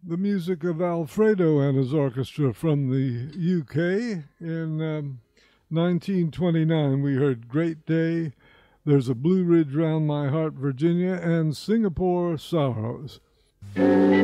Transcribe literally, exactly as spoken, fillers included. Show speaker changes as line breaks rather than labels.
the music of Alfredo and his orchestra from the U K. In um, nineteen twenty-nine, we heard Great Day, There's a Blue Ridge Round My Heart, Virginia, and Singapore Sorrows.